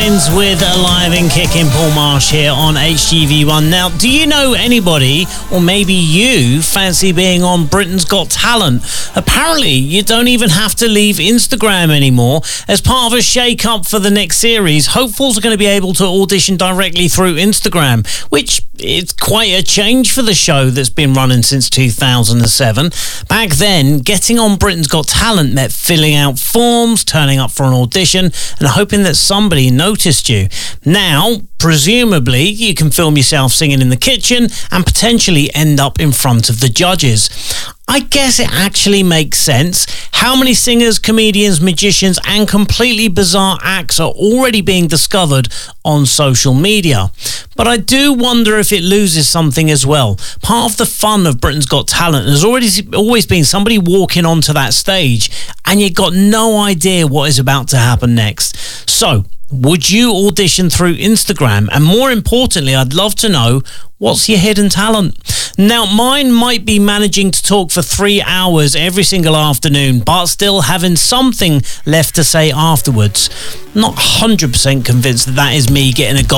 Lines with Alive and Kicking. Paul Marsh here on HGV1. Now, do you know anybody, or maybe you, fancy being on Britain's Got Talent? Apparently, you don't even have to leave Instagram anymore. As part of a shake-up for the next series, hopefuls are going to be able to audition directly through Instagram, which is quite a change for the show that's been running since 2007. Back then, getting on Britain's Got Talent meant filling out forms, turning up for an audition, and hoping that somebody noticed you. Now, presumably, you can film yourself singing in the kitchen and potentially end up in front of the judges. I guess it actually makes sense. How many singers, comedians, magicians, and completely bizarre acts are already being discovered on social media? But I do wonder if it loses something as well. Part of the fun of Britain's Got Talent has always been somebody walking onto that stage and you've got no idea what is about to happen next. So, would you audition through Instagram? And more importantly, I'd love to know, what's your hidden talent? Now, mine might be managing to talk for 3 hours every single afternoon, but still having something left to say afterwards. Not 100% convinced that is me getting a